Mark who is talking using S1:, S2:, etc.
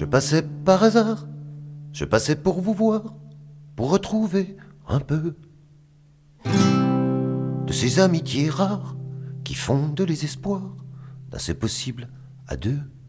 S1: Je passais par hasard, je passais pour vous voir, pour retrouver un peu de ces amitiés rares qui fondent les espoirs d'un c'est possible à deux.